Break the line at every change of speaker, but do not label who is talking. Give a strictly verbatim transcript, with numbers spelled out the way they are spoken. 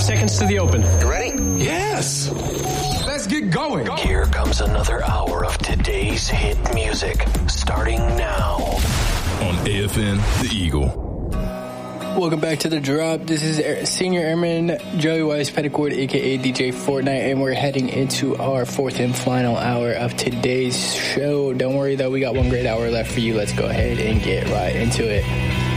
seconds to the open.
You ready?
Yes. Let's get going. Go.
Here comes another hour of today's hit music, starting now.
On A F N, The Eagle.
Welcome back to The Drop. This is Air- Senior Airman Joey Weiss Petticord, a k a. D J Fortnite, and we're heading into our fourth and final hour of today's show. Don't worry, though, we got one great hour left for you. Let's go ahead and get right into it.